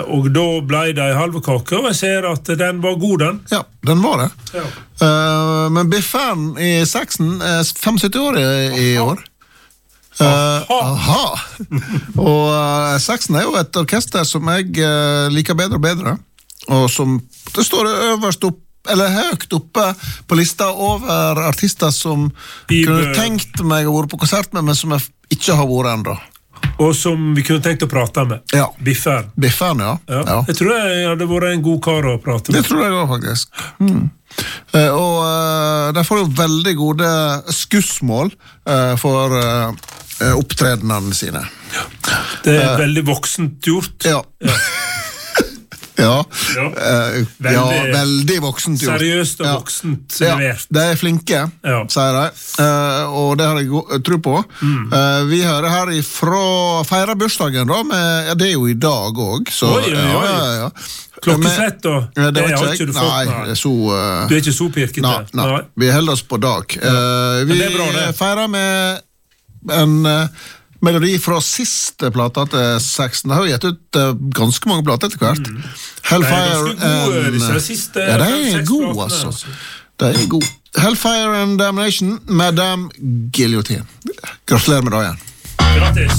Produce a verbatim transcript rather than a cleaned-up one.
og da ble det en halve kake, og jeg ser at den var god, den. Ja, den var det. Ja. Uh, men Biffen i seksen er femogsytti år i, i år. Uh, aha! aha. og uh, seksen er jo et orkester som jeg uh, liker bedre og bedre, og som det står øverst opp eller høyt oppe på lista over artister som I kunne bø- tenkt meg å være på konsert med, men som jeg ikke har vært enda. Og som vi kunne tenkt å prate med. Ja. Biffen. Biffen, ja. Ja. ja. Jeg tror jeg hadde vært en god kar å prate Det med. tror jeg også, faktisk. Mm. Eh, og uh, de får jo veldig gode skussmål uh, for uh, opptredenene sine. Det er veldig voksent gjort. Ja. Ja. Ja, Ja. eh, Veldig ja, veldig voksent gjort. Seriøst og Ja. voksent Ja, levert. de er flinke, Ja. sier de, eh, og det har jeg go- tro på. Mm. Eh, vi hører her ifra feire bursdagen da, med, ja, det er jo i dag også, så Oi, oi, oi. ja, ja, ja. Klokkeslett da? Men- Ja, Det var har jeg. ikke du fått, Nei, nei. det er så... eh, Du er ikke så pirkete? Nei, nei, vi holder oss på dag. Eh, vi det er bra, det. feirer med en uh, melodi fra siste plata til seksten. Det har jo gitt ut uh, ganske mange plater etter hvert. Mm. Hellfire De er ganske gode, and... disse siste ja, de fem, er seks gode, platene, altså. altså. De er gode. Hellfire and Damnation, Madame Guillotine. Gratulerer med dagen. Grattis!